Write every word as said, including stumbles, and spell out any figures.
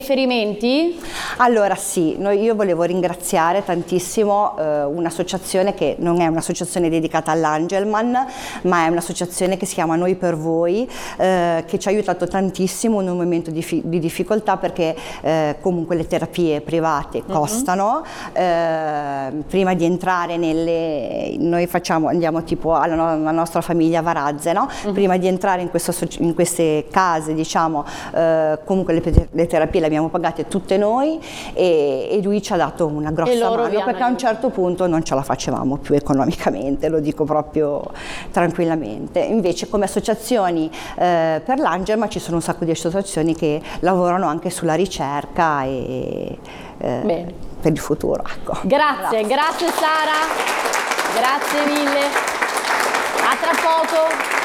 Riferimenti? Allora sì, noi, io volevo ringraziare tantissimo eh, un'associazione che non è un'associazione dedicata all'Angelman, ma è un'associazione che si chiama Noi per Voi, eh, che ci ha aiutato tantissimo in un momento di, di difficoltà, perché eh, comunque le terapie private costano. Uh-huh. eh, prima di entrare nelle... noi facciamo, andiamo tipo alla, no, alla nostra famiglia Varazze, no? Uh-huh. Prima di entrare in, questo, in queste case, diciamo, eh, comunque le, le terapie le abbiamo pagate tutte noi, e, e lui ci ha dato una grossa mano, perché a un certo punto non ce la facevamo più economicamente, lo dico proprio tranquillamente. Invece come associazioni eh, per l'Angelman ci sono un sacco di associazioni che lavorano anche sulla ricerca e eh, per il futuro. Ecco. Grazie, grazie, grazie Sara, grazie mille, a tra poco.